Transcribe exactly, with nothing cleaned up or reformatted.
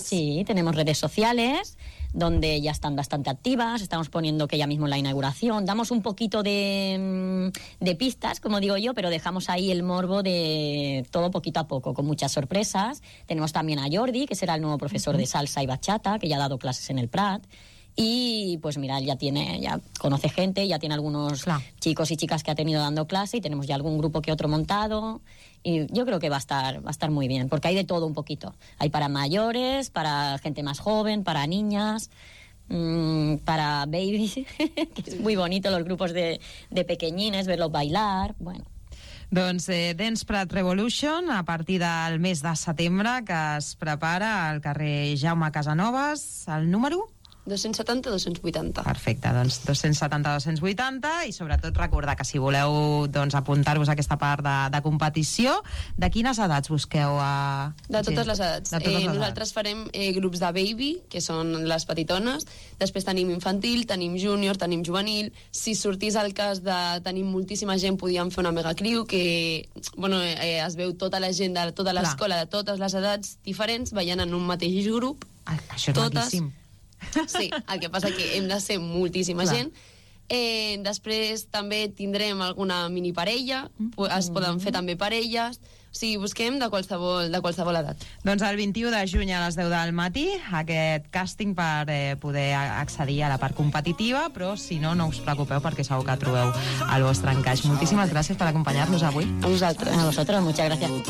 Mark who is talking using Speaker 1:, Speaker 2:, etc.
Speaker 1: Sí, tenemos redes sociales donde ya están bastante activas, estamos poniendo que ya mismo en la inauguración, damos un poquito de, de pistas, como digo yo, pero dejamos ahí el morbo de todo poquito a poco, con muchas sorpresas. Tenemos también a Jordi, que será el nuevo profesor uh-huh. de salsa y bachata, que ya ha dado clases en el Prat. Y pues mira, él ya tiene, ya conoce gente, ya tiene algunos claro. chicos y chicas que ha tenido dando clase, y tenemos ya algún grupo que otro montado, y yo creo que va a estar, va a estar muy bien, porque hay de todo un poquito. Hay para mayores, para gente más joven, para niñas, mmm, para babies, que es muy bonito los grupos de, de pequeñines, verlos bailar, bueno.
Speaker 2: Doncs eh, Dance Prat Revolution a partir del mes de setembre, que es prepara al carrer Jaume Casanovas, el número
Speaker 3: dos-cents setanta dos-cents vuitanta.
Speaker 2: Perfecte, doncs dos-cents setanta dos-cents vuitanta, i sobretot recordar que si voleu doncs, apuntar-vos a aquesta part de, de competició, de quines edats busqueu? A...
Speaker 3: De totes sí. les edats.
Speaker 2: De totes
Speaker 3: eh,
Speaker 2: les
Speaker 3: nosaltres
Speaker 2: edats.
Speaker 3: farem eh, grups de baby, que són les petitones, després tenim infantil, tenim júnior, tenim juvenil. Si sortís el cas de tenir moltíssima gent, podíem fer una mega crew, que bueno, eh, es veu tota la gent de tota l'escola, de totes les edats diferents, veient en un mateix grup.
Speaker 2: Ah, això és
Speaker 3: totes,
Speaker 2: maquíssim.
Speaker 3: Sí, el que passa que hem de ser moltíssima Clar. gent. Eh, després també tindrem alguna mini parella, mm. es poden fer també parelles, o sigui, busquem de qualsevol, de qualsevol edat.
Speaker 2: Doncs el vint-i-u de juny a les deu del matí, aquest càsting per eh, poder accedir a la part competitiva, però si no, no us preocupeu perquè segur que trobeu el vostre encaix. Moltíssimes gràcies per acompanyar-nos avui.
Speaker 3: A vosaltres.
Speaker 1: A vosotros, muchas gracias.